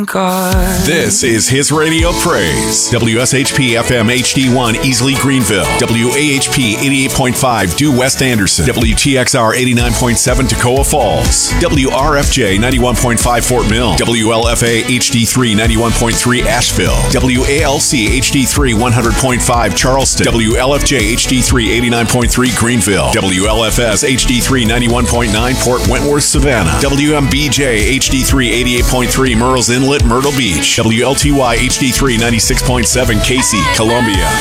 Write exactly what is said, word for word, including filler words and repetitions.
thank God. This is His Radio Praise. W S H P F M H D one Easley Greenville. W A H P eighty-eight point five Due West Anderson. W T X R eighty-nine point seven Toccoa Falls. W R F J ninety-one point five Fort Mill. W L F A H D three ninety-one point three Asheville. W A L C H D three one hundred point five Charleston. W L F J H D three eighty-nine point three Greenville. W L F S H D three ninety-one point nine Port Wentworth, Savannah. W M B J H D three eighty-eight point three Murrells Inlet, Myrtle Beach. W L T Y H D three ninety-six point seven Casey, Columbia.